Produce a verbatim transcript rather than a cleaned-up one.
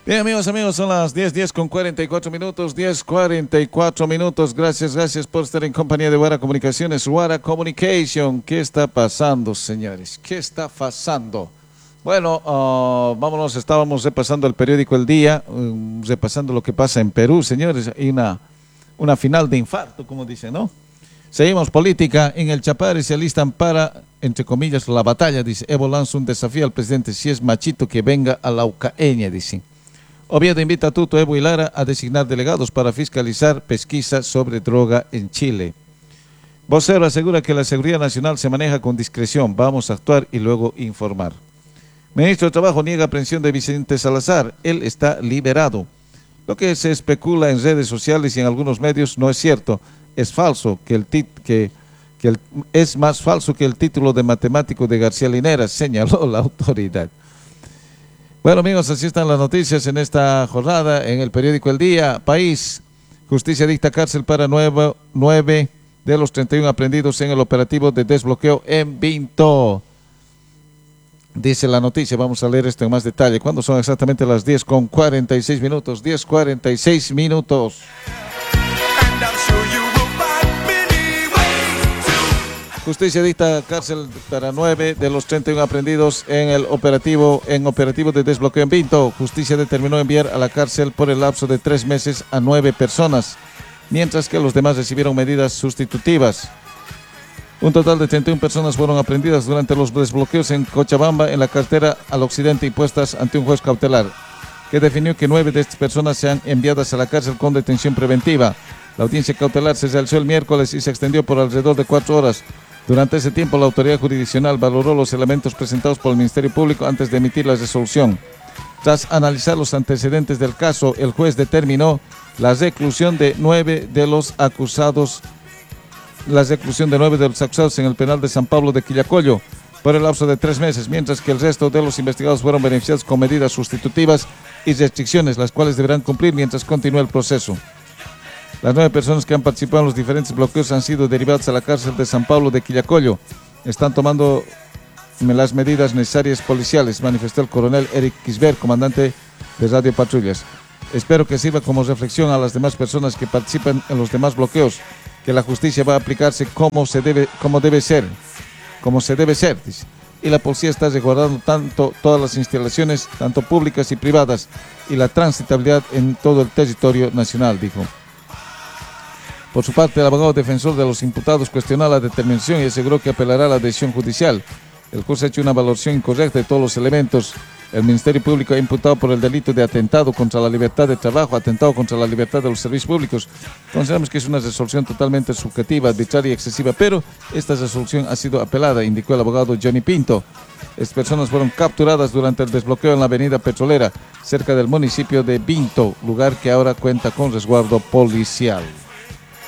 Bien, amigos, amigos, son las diez, diez con cuarenta y cuatro minutos, diez cuarenta y cuatro minutos. Gracias, gracias por estar en compañía de Wara Comunicaciones, Wara Communication. ¿Qué está pasando, señores? ¿Qué está pasando? Bueno, uh, vámonos, estábamos repasando el periódico El Día, um, repasando lo que pasa en Perú, señores. Hay una, una final de infarto, como dicen, ¿no? Seguimos política. En el Chapare se alistan para, entre comillas, la batalla, dice. Evo lanza un desafío al presidente, si es machito que venga a la Ucaeña, dice. Oviedo invita a Tuto, Evo y Lara a designar delegados para fiscalizar pesquisa sobre droga en Chile. Vocero asegura que la seguridad nacional se maneja con discreción. Vamos a actuar y luego informar. Ministro de Trabajo niega aprehensión de Vicente Salazar. Él está liberado. Lo que se especula en redes sociales y en algunos medios no es cierto. Es falso que el tit que, que el, es más falso que el título de matemático de García Linera, señaló la autoridad. Bueno, amigos, así están las noticias en esta jornada en el periódico El Día. País, justicia dicta cárcel para nueve, nueve de los treinta y uno aprendidos en el operativo de desbloqueo en Vinto. Dice la noticia, vamos a leer esto en más detalle. ¿Cuándo son exactamente las diez con cuarenta y seis minutos? diez cuarenta y seis minutos. Justicia dicta cárcel para nueve de los treinta y uno aprendidos en el operativo en operativo de desbloqueo en Vinto. Justicia determinó enviar a la cárcel por el lapso de tres meses a nueve personas, mientras que los demás recibieron medidas sustitutivas. Un total de treinta y una personas fueron aprendidas durante los desbloqueos en Cochabamba, en la carretera al occidente, y puestas ante un juez cautelar, que definió que nueve de estas personas sean enviadas a la cárcel con detención preventiva. La audiencia cautelar se realizó el miércoles y se extendió por alrededor de cuatro horas. Durante ese tiempo, la autoridad jurisdiccional valoró los elementos presentados por el Ministerio Público antes de emitir la resolución. Tras analizar los antecedentes del caso, el juez determinó la reclusión de nueve de los acusados, la reclusión de nueve de los acusados en el penal de San Pablo de Quillacollo por el lapso de tres meses, mientras que el resto de los investigados fueron beneficiados con medidas sustitutivas y restricciones, las cuales deberán cumplir mientras continúe el proceso. Las nueve personas que han participado en los diferentes bloqueos han sido derivadas a la cárcel de San Pablo de Quillacollo. Están tomando las medidas necesarias policiales, manifestó el coronel Eric Quisber, comandante de Radio Patrullas. Espero que sirva como reflexión a las demás personas que participan en los demás bloqueos, que la justicia va a aplicarse como se debe, como debe ser, como se debe ser, dice. Y la policía está resguardando tanto todas las instalaciones, tanto públicas y privadas, y la transitabilidad en todo el territorio nacional, dijo. Por su parte, el abogado defensor de los imputados cuestionó la determinación y aseguró que apelará a la decisión judicial. El juez ha hecho una valoración incorrecta de todos los elementos. El Ministerio Público ha imputado por el delito de atentado contra la libertad de trabajo, atentado contra la libertad de los servicios públicos. Consideramos que es una resolución totalmente subjetiva, arbitraria y excesiva, pero esta resolución ha sido apelada, indicó el abogado Johnny Pinto. Estas personas fueron capturadas durante el desbloqueo en la avenida Petrolera, cerca del municipio de Vinto, lugar que ahora cuenta con resguardo policial.